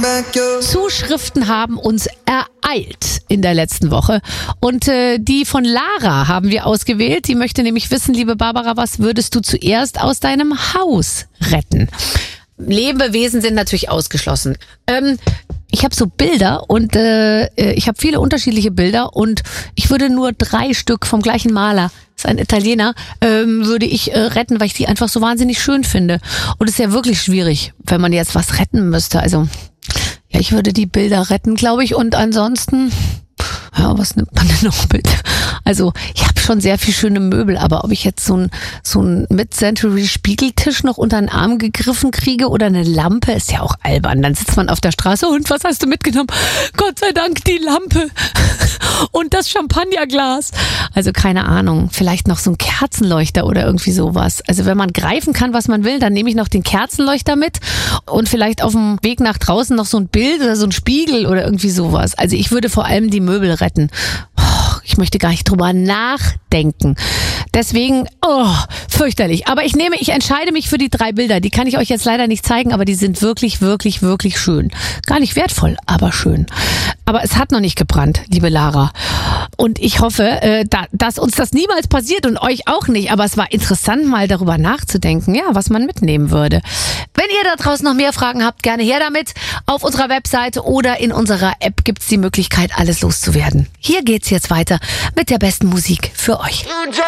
Zuschriften haben uns ereilt in der letzten Woche. Und die von Lara haben wir ausgewählt. Die möchte nämlich wissen, liebe Barbara, was würdest du zuerst aus deinem Haus retten? Lebewesen sind natürlich ausgeschlossen. Ich habe so Bilder und ich habe viele unterschiedliche Bilder und ich würde nur 3 Stück vom gleichen Maler, das ist ein Italiener, würde ich retten, weil ich die einfach so wahnsinnig schön finde. Und es ist ja wirklich schwierig, wenn man jetzt was retten müsste. Also ja, ich würde die Bilder retten, glaube ich. Und ansonsten, ja, was nimmt man denn noch mit? Also ich habe schon sehr viel schöne Möbel, aber ob ich jetzt so ein Mid-Century-Spiegeltisch noch unter den Arm gegriffen kriege oder eine Lampe, ist ja auch albern. Dann sitzt man auf der Straße und was hast du mitgenommen? Gott sei Dank die Lampe und das Champagnerglas. Also keine Ahnung, vielleicht noch so ein Kerzenleuchter oder irgendwie sowas. Also wenn man greifen kann, was man will, dann nehme ich noch den Kerzenleuchter mit und vielleicht auf dem Weg nach draußen noch so ein Bild oder so ein Spiegel oder irgendwie sowas. Also ich würde vor allem die Möbel retten. Ich möchte gar nicht drüber nachdenken. Deswegen, fürchterlich. Aber ich entscheide mich für die 3 Bilder. Die kann ich euch jetzt leider nicht zeigen, aber die sind wirklich, wirklich, wirklich schön. Gar nicht wertvoll, aber schön. Aber es hat noch nicht gebrannt, liebe Lara. Und ich hoffe, dass uns das niemals passiert und euch auch nicht. Aber es war interessant, mal darüber nachzudenken, ja, was man mitnehmen würde. Wenn ihr da draußen noch mehr Fragen habt, gerne her damit. Auf unserer Webseite oder in unserer App gibt's die Möglichkeit, alles loszuwerden. Hier geht's jetzt weiter mit der besten Musik für euch.